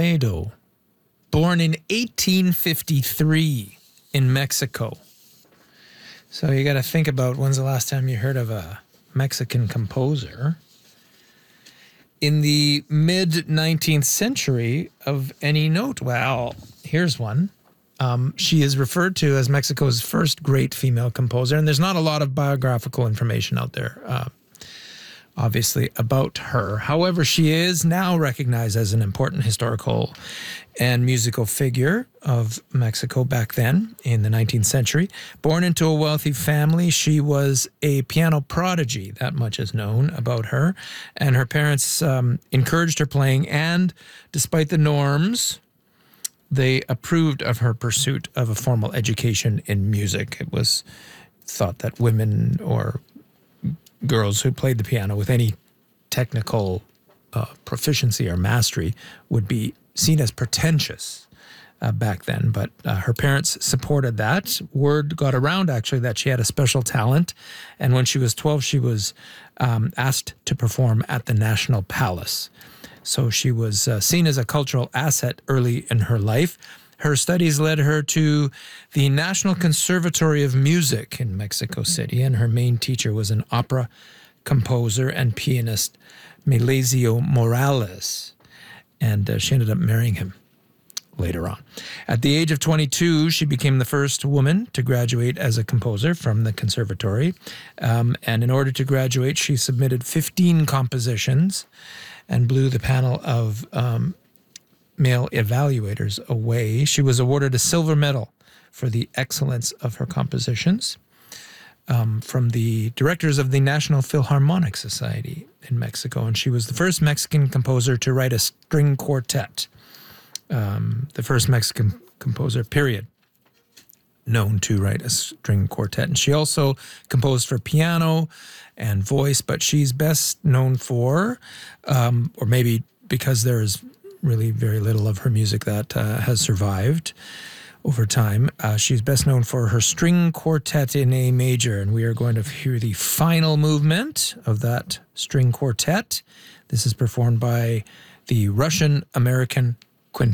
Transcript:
Olmedo, born in 1853 in Mexico. So you got to think about when's the last time you heard of a Mexican composer. In the mid-19th century of any note, well, here's one. She is referred to as Mexico's first great female composer, and there's not a lot of biographical information out there, obviously, about her. However, she is now recognized as an important historical and musical figure of Mexico back then in the 19th century. Born into a wealthy family, she was a piano prodigy. That much is known about her. And her parents encouraged her playing, and despite the norms, they approved of her pursuit of a formal education in music. It was thought that women or girls who played the piano with any technical proficiency or mastery would be seen as pretentious back then. But her parents supported that. Word got around, actually, that she had a special talent. And when she was 12, she was asked to perform at the National Palace. So she was seen as a cultural asset early in her life. Her studies led her to the National Conservatory of Music in Mexico City, and her main teacher was an opera composer and pianist, Melesio Morales, and she ended up marrying him later on. At the age of 22, she became the first woman to graduate as a composer from the conservatory, and in order to graduate, she submitted 15 compositions and blew the panel of male evaluators away. She was awarded a silver medal for the excellence of her compositions from the directors of the National Philharmonic Society in Mexico, and she was the first Mexican composer to write a string quartet, the first Mexican composer, period, known to write a string quartet. And she also composed for piano and voice, but she's best known for, or maybe because there is really very little of her music that has survived over time, she's best known for her string quartet in A major, and we are going to hear the final movement of that string quartet. This is performed by the Russian-American